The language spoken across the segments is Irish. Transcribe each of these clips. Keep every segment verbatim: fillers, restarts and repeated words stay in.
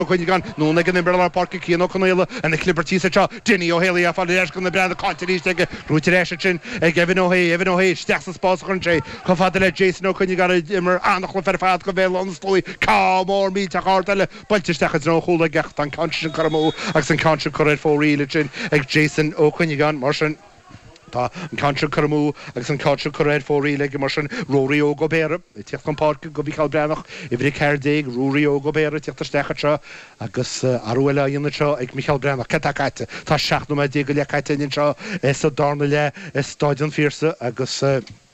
chuin gan nóna gan Brandon Park cían chuile an na Clippertí sa Dinny O'Haley a fáil éis gan na brand contíiste ag rúte éis sin ag Evan O'Hay Evan O'Hay steach sa spás chun sé chu fád le Jason O'Connor gar immer annach le fer fád go bhéil an slói cá mór mí a gáile builteisteach nó chola gecht an cansin carmó agus an cansin choir fóríile sin ag Jason O'Connor gan mar sin Tá an cantra carmú agus an cantra choréir fórí le mar sin Rory O'Gobera i tíocht an park go bhí cáil breanach i bhrí céirdéig Rory O'Gobera tíocht stecha agus arúile dhéanana seo ag Michael Breanach cetacaite Tá seaachnú me dé go le caiiteinn seo is darna le stadion fírsa agus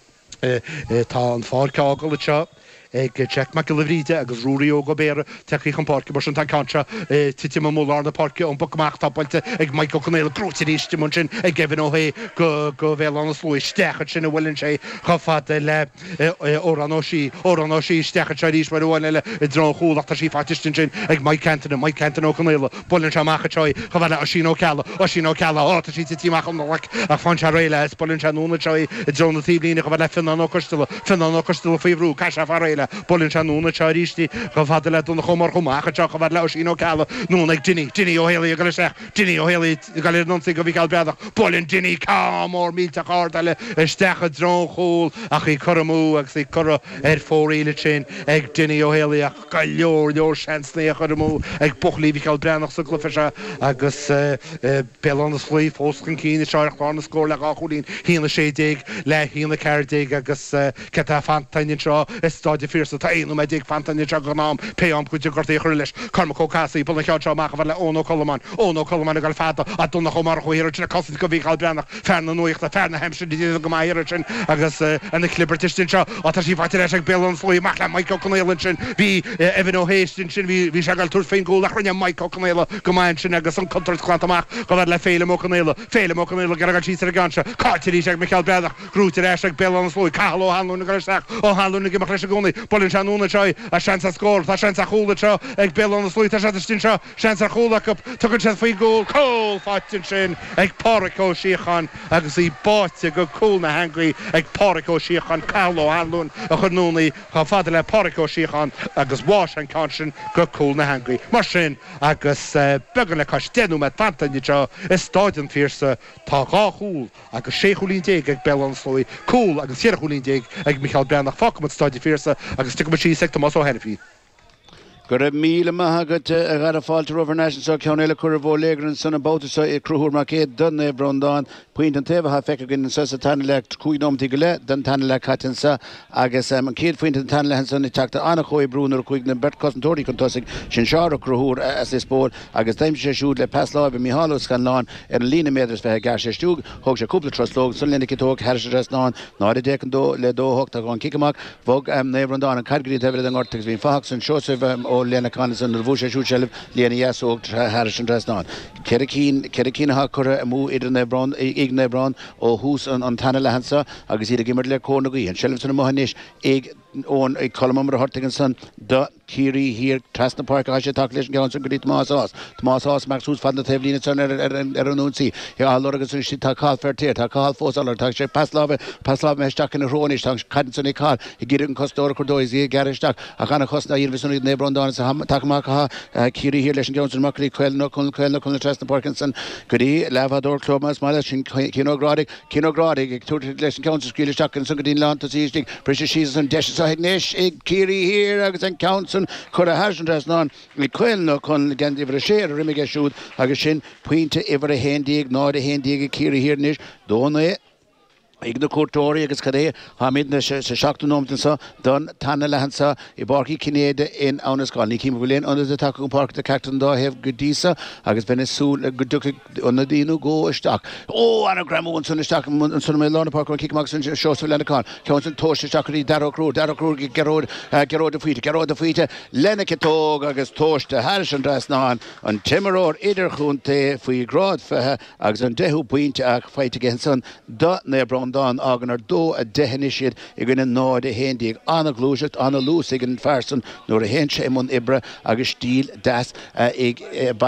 tá an fáil cágal seo ag Jack McIlvride agus Rory O'Gobera teach an park mar sin tá cantra tití má mór na park an bocach tapailte ag Michael Connell grútiríiste mun sin ag Evan O'Hay go go bhéil an slói stecha sin a bhfuiln sé chofad le óranosí óranosí stecha ríéis mar bhile i dro choúlaachta sí fatistin sin ag Mike Canton Mike Canton O'Connell bolin se macha teoi chofad a sin O'Calla a sin O'Calla áta sí tíach an le a fan se réile is bolin se núna teoi i dro na tíblína go bhile fin an ócostal fin an ócostal faohrú cai a réile Bolin se núna teíistí go fada le dúna chomar chumácha teach a bhar le sin O'Calla núna ag Dinny Dinny O'Haley go seach Dinny O'Haley galir nonsaí go bhí gáil beadach bolin Dinny cá mór mílte chádaile istecha dro chóil ach í chomú agus í chora ar fóríile sin ag Dinny O'Haley ach go leor leor seansna a chomú ag buchlí bhí gáil breanach sa glufa agus belan na slí fóscan cíine seoachtána na scóir le gáchúlín hína sé déig le hína céirdéig agus ceta fantainin seo is stáide fírsa tá éanú me déag fantaine teag go nám peam chuide gortaí chuir leis Carma Cócasaí buna cheáte amach bhar le ónó Coleman ónó Coleman a gáil fada a dúna chomar chuir sin cos go bhí gáil breanach ferna nuocht a ferna heimsin dí go maiir sin agus an na Clippertistin seo a tá sí fáte leis ag belan slóí mach le Michael Connell sin bhí Evan O'Hay sin sin bhí bhí se gáil túr féin gúil rinne Michael Connell go main sin agus an contrat chuantamach go bhar le féile O'Connell féile O'Connell gar a tí a ganse cáitirí ag Michael Breanach grúte éis ag belan slóí cáó hanúna go seach ó hanúna go leis a gúnaí bolin se núna seo a sean a scór tá sean a chúla seo ag belan na slúí tá tin seo sean a chúla tugann se faoi gúil cóil fátin sin ag Párico Síochan agus í báite go cool na hangaí ag Párico Síochan cáó hanún a chur núnaí chu fada le Párico Síochan agus bháis an cansin go cool na hangaí mar sin agus began le cais denú me fantaine seo is stáidan fírsa tá gá chúl agus sé chulín déag ag belan slóí cool agus siar chulín déag ag Michael Breanach fácamad stáide fírsa agus tu sí secta más ó henfií. Go raibh míle maithagad a gar a fáilte Rover National so ceannéile chur a bhór léigeann san na bóta i cruthúr mar céad donna Brondán puint an taobh ha feice gin sa sa tanna le cuaignomtí go le den tanna le catin sa agus an céad faointe an tanna le san i teachta anna chói brúnar chuig na Bert Cosantóirí chun tosaigh sin seár a cruthúr as is bór agus daimse sé siúd le Pasláib a Mihalos gan lán ar an lína méadras bheith gar sé stúg thug sé cúpla troslóg san lena citóg heir sé res ná náir décan dó le dó hocht a gán cicamach bhog na Brondán an cadgrí tebhir an ortegus bhín fach san seosibh ó Lena Connason the Vusha Shuchelib, Liana Yasok, Harrison Dresnan. Kerakeen, Kerakeen Hakura, Mu Idnebron, Ignebron, or who's on Tanalahansa, Agazida Gimmerle Cornogi, and Shelton Mohanish, Egg on a column of Hortiganson, the Kiri here, Trasna Park, Asha Taklish, Johnson, Grit Masas, Tomas House, Max, who's found the table in Eronunzi, here are Lorgas, Takal Fertier, Takal Fosal, Taksha, Paslava, Paslav Meshtak and Ronish, Kadson Kar, he didn't cost or Cordoisi, Garishtak, Akana Costa, Irvison, Nebron, Takamaka, Kiri here, Leshan Johnson, Makri, Quell, Nokun, Quell, Nokun, Trasna Parkinson, Gudi, Lavador, Clomas, Malash, Kinogradic, Kinogradic, Lesson Council, Skilishtak, and Sungadin Land to see, Precious Sheets and Deshes. Nish ag Kiri here agus an Council chur a hasan as ná i cuilna chun gan ibre sé rimige siúd agus sin puinte ibre a hendiag ná a hendiag Kiri here nish dóna ag na cuairteoirí agus cadé ha mid na sa seachtain nómtain sa don tanna lehansa i barcí cinéide in Anascáil ní cíime bhfuil an de takeún park de Cactan dá heh godísa agus bena súl go ducha na díú go isteach ó anna gramún san isteach an sunna mé lána park kickach san seosú lenaán ceann san tóisteachí daracrú daracrú geród geród a fuite geród a fuite lena cetóg agus tóiste Harrison Dresnan an timimeór idirchúnta faoi grád fethe agus an dethú buinte ach feite gen san do na bron Brondán agan ar dó a dehanisiad i gine náid a héndig anna glúisecht anna lús ag an fersan nuair a hen sé mun ibre agus stíl das ag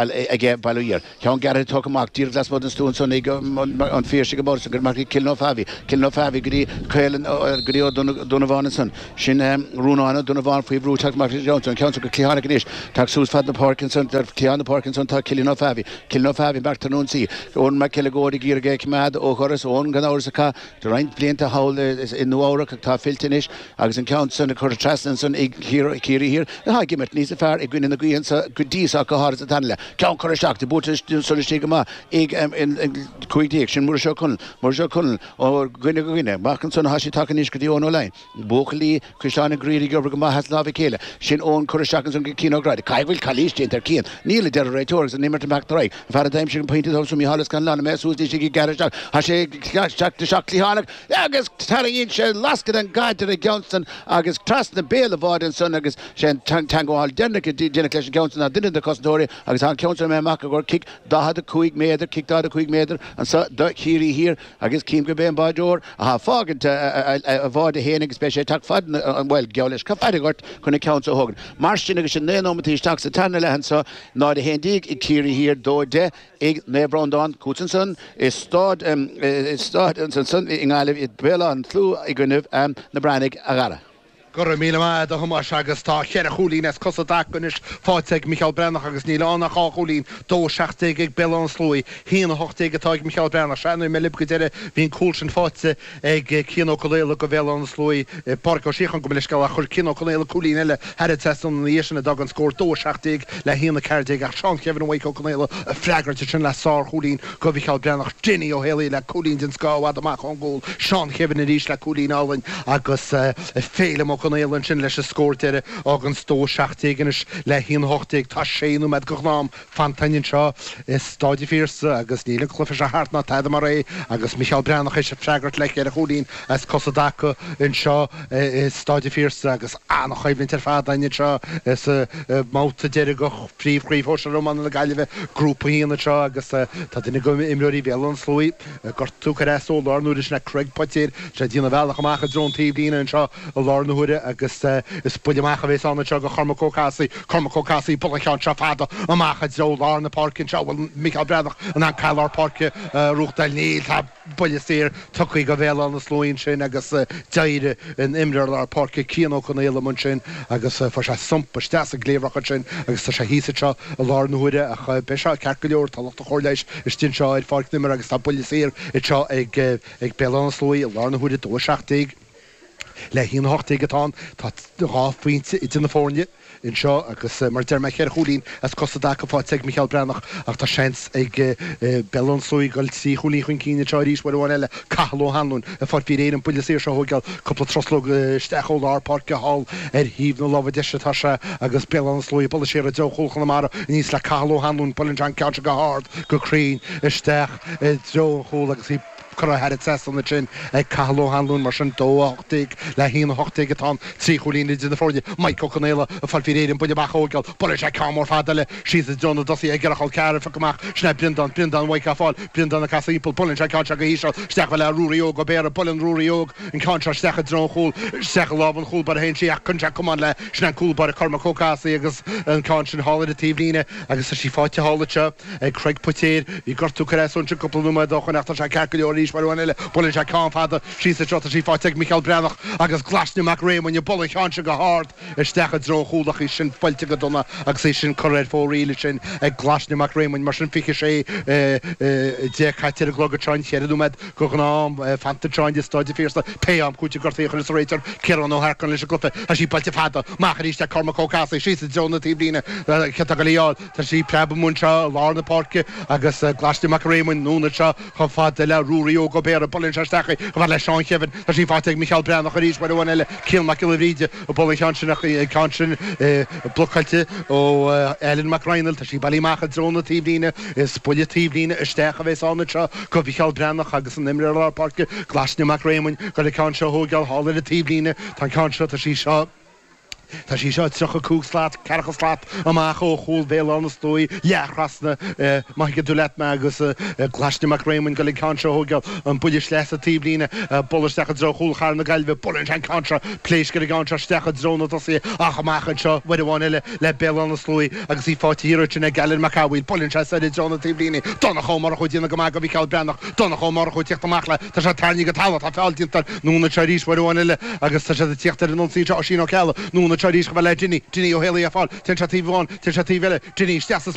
ag bailúir. Ceann gar tó amach dír glas mod an stún son ag an fír sig bor gur mar kilno favi kilno favi grí Kailen grí Donovan son sin rúnána Donovan fo brú tak Mark Johnson council go Cleanna gnis tak sús fad na Parkinson der Cleanna Parkinson tak kilno favi kilno favi back to nunsi on ma kelegori gir ge kmad o choras on gan áras ka de rein blianta haul in nuára tá filtinis agus an council chu Trastenson ag kiri hier ha gimet níos fer ag gwin in na guin sa gudís a har a tanle cean chu seach de bút so stig ma ag in cuiidíag sin mur seo kun mur seo kun ó gwine go gwine Markin son hasí takenis go on online Bochlí Christiana Greedy go go ma has lavi kele sin on chu seach son kino grad caihfuil chalíiste inter cían níle de réitors an nimmer back rei fer a time sin pointed out mi halas kan lan mesús dí sig garage ha sé seach de seachlíhanach agus tarín sé lascad an gaidir a Johnston agus trust na béle bháin son agus sé tango hall denna déna leis Johnston a duine de costóri agus an council me mac gur kick da had a cuig méidir kick da a cuig méidir an sa da chiri here agus cím go ben bádor a ha fágant a bhád a hénig spéisi tak fad an well geolis ka fadigort chun council hogan marsin agus sin nénomatí tak sa tanna lehan sa ná a hendig i chiri here do de ag Nebrondán Cútenson is stad is stad an san ingáileh i bela an tlú i gnuh na branig a gara. Gur mí a thumas agus tá chear a cholín as cosa dacunis fáteig Michael Brennach agus níl annach á cholín dó seachtaigh ag Bell an slúi híana hochtaigh atáigh Michael Brennach seanú me lib go deire hín cúlsin fáte ag cían choléile go bhil an slúi parc ó síchan go leiscail a chur cían choléile cholín eile head testan na dhéisina dag an scór dó seachtaigh le híana cairdaigh ach sean ceann bhaid choléile a freagarte sin le sár cholín go Michael Brennach Ginny ó héala le cholín den scáhad amach an ggóil sean ceann a ríis le cholín álainn agus féile mo Connélan sin leis a scóirteire agan stó seachtaigis le híon hochtaigh tá séanú med go gnám fantainin seo is stáidí fírsa agus níle chlufa a hartna taide mar ré agus Michael Brennach is freagart le ar a cholín as cosadacha in seo is stáidí fírsa agus annach chaimhlinn tar fad daine seo is máta deire go príomhríomh hóise román le gaiileh grúpa híanana seo agus tá duine go imreirí bhil an slúi gur tú éis ó lárnúir is na Craig Poitier sé dína bhealach amach a drón tíomhdíine an seo a lárnúire agus is buideach a bhés anna seo go chormacócásaí chormacócásaí bolachán se fada amach a dró lár na parcin seo bhfuil Michael Brennach an an cailar parce ruchtail níl tá buile séir tuchaí go bhéile an na slóin sin agus deire in imreir ar parce cíanó chun éile mun sin agus for se sumpa ste a gléomhracha sin agus tá sé hísa seo a lárnúire a chu be seo cear go leor talachta chóirleis is tin seo ar parc nimmer agus tá buile séir i seo ag ag be an slóí a lárnúire dó seachtaigh le híon hochtaigh atá tá ráfuointe i duna fórne in seo agus mar deir me chéir cholín as cosadacha fáteigh Michael Brennach ach tá séns ag Bellon slúi goiltí cholín chuin cíine teirís bhfuil eile cahaló hanún a fád bhí réan buile séir seo thugáil coppla trosló steachol ár parca hall ar híomh nó lábh deise tá se agus Bellon slúi bula séir a dróchúlchan mar níos le cahaló hanún bolin John Couch go hard go crín isteach dróchúil agus hí chur head testan na sin ag cahaló hanún mar sin dó hochtaigh le híon hochtaigh atá trí cholín in na fórne Michael Connéla a fád bhí réan buide bach ógáil bula sé cámór fadaile sí a John dosí ag garachil cear fa goach sna brindan brindan waicá fáil brindan na casa ípol bolin sé cáte go híseo steach le rúíog go béar bolin rúíog in cáte stecha dróchúil stecha lában chúil bar a hen sí ach chun se cumán le sna cúil bar a chormacócásaí agus an cá sin hála a tíomhlíne agus sí fáte hálaite ag Craig Poitier í gortú carésún sin coppla dochan nachtar sé cear go leorí Marwanile bolin se cá fada sí sa trota sí fáteigh Michael Brennach agus glasne mac ré man je bolle chan se go hard is stecha dro chúlach is sin foilte go donna agus sé sin choir fóríile sin ag glasne mac ré man mar sin fiche sé de chatir glog trein cheadú med go gnám fanta trein de staide fírsta peam cúte gortaí chun is réitar cean ó harcan leis a glufe a sí palte fada machar iste Cormacócásaí sí sa John tíblíine che go leáil tá sí preba múnse lárna parke agus glasne mac ré man núna se chu fada le rúí go béar a bolin se stecha go le Seán Kevin tá sí fáteigh Michael Brennach a rís mar bhain eile cíal mac ríide ó bolin seansinach cásin blocailte ó Ellen McReinal tá sí bailíach a dróna tíblíine is buile tíblíine is stecha bhééis anna seo go Michael Brennach agus an imreir lá parke glasne mac rémun go le cá seo thugáil hála a tíblíine tá cá seo tá sí seo Tá sí seo tucha cúgslaat cechaslaat amach ó chúil béal an stoi leachrasna mai go dúlet me agus glasneach réimmun go le cantra hógeil an buidir leis a tíblína bolstecha dro chúlchar na gailbh bulin an cantra pléis go gantra stecha drona sé achamachchan seo bhhain eile le béal an slói agus í fátííirte na galin macáhil bulin se sé drona tíblína donna chomar chu dína go má go bhí ceil brenach donna chomar chu tíochtach le tá se tarní go tal tá fáiltítar núna treéis bhhain eile agus tá sé tíochttar an sí a sí ceile núna treéis go bhile Ginny Ginny ó héala a fáil ten tí bháin ten tí bheile Ginny steas